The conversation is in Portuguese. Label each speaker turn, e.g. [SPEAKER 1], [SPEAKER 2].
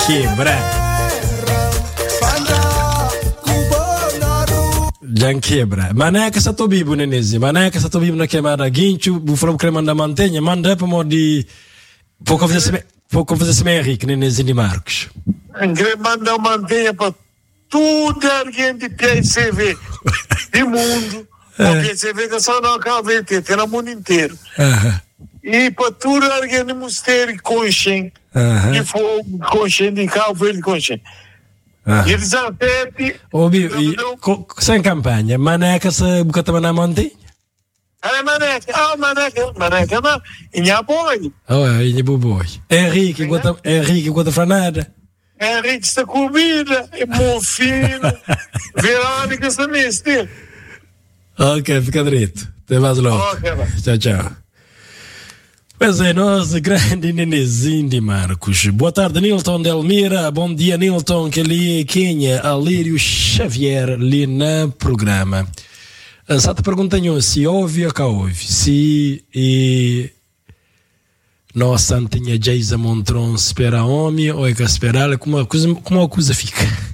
[SPEAKER 1] Quebra. Mas não é que essa tô bibo, Nenezi. Mas não é que essa tô bibo na queimada guincho, o falou que manda mantenha, manda para de pouco fazer se Henrique, Nenezi de Marcos.
[SPEAKER 2] Manda mantenha para tudo alguém de PSV do mundo. O PSV que só não acaba de ter no mundo inteiro. E para tudo alguém de mistério consciente. E fogo consciente de Cabo Verde consciente. E 17
[SPEAKER 1] sem campanha, maneca se bocata na montanha?
[SPEAKER 2] Maneca não, e a boi.
[SPEAKER 1] E boi. Henrique quando franada.
[SPEAKER 2] Henrique está comida, é bom filho. Verônica está neste.
[SPEAKER 1] Ok, fica direito. Até mais logo. Tchau. Pois é, nós, grande Nenezinho de Marcos. Boa tarde, Nilton Delmira. Bom dia, Nilton, que ali é Quinha, Alírio Xavier, ali no programa. Só te perguntam se ouve ou que ouve. Se nossa antinha Geisa Montron espera homem ou é que esperar, como a coisa fica.